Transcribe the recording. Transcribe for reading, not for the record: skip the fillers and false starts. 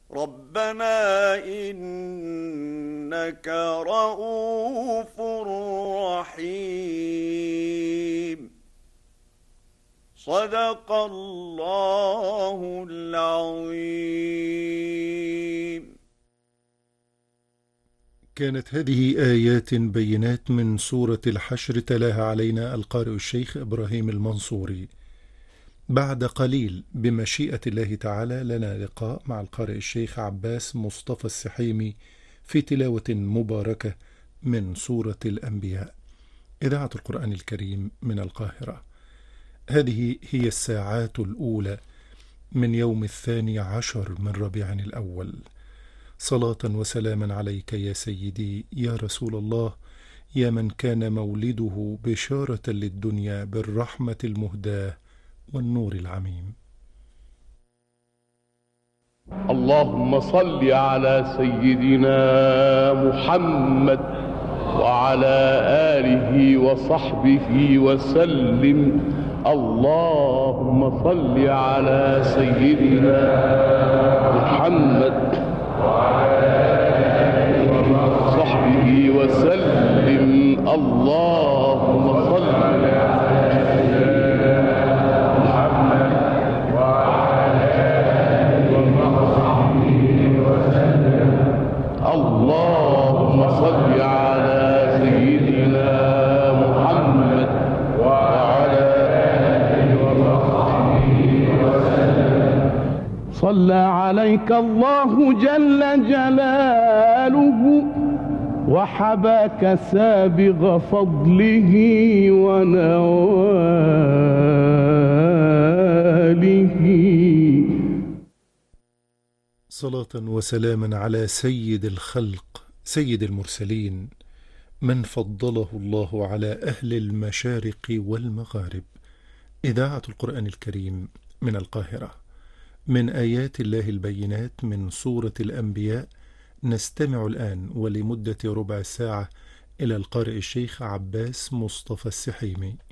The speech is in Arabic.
ربنا إنك رؤوف رحيم. صدق الله العظيم. كانت هذه آيات بينات من سورة الحشر تلاها علينا القارئ الشيخ إبراهيم المنصوري. بعد قليل بمشيئة الله تعالى لنا لقاء مع القارئ الشيخ عباس مصطفى السحيمي في تلاوة مباركة من سورة الأنبياء، إذاعة القرآن الكريم من القاهرة. هذه هي الساعات الأولى من يوم 12 من ربيع الأول. صلاة وسلاما عليك يا سيدي يا رسول الله، يا من كان مولده بشارة للدنيا بالرحمة المهداة والنور العميم. اللهم صل على سيدنا محمد وعلى آله وصحبه وسلم. اللهم صل على سيدنا محمد وعلى آله وصحبه وسلم. اللهم صل على سيدنا محمد وعلى آله وصحبه وسلم. اللهم صل على سيدنا محمد وعلى آله وصحبه وسلم. صلى عليك الله جل جلاله وحباك سابغ فضله ونواله. صلاة وسلاما على سيد الخلق سيد المرسلين، من فضله الله على أهل المشارق والمغارب. إذاعة القرآن الكريم من القاهرة. من آيات الله البينات من سورة الأنبياء نستمع الآن ولمدة ربع ساعة إلى القارئ الشيخ عباس مصطفى السحيمي.